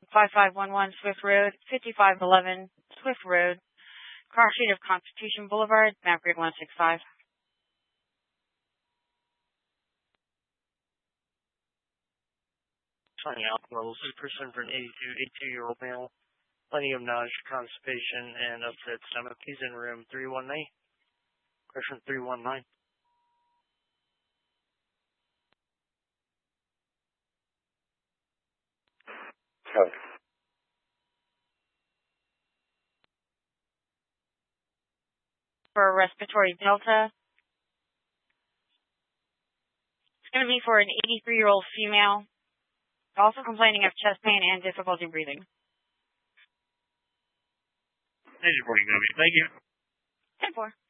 5511 Swift Road, 5511 Swift Road, cross street of Constitution Boulevard, map grade 165. 20 alcohol, person for an 82-year-old male. Plenty of nausea, constipation, and upset stomach. He's in room 319. Question 319. Okay. For respiratory delta, it's going to be for an 83-year-old female, also complaining of chest pain and difficulty breathing. Thank you. 10-4.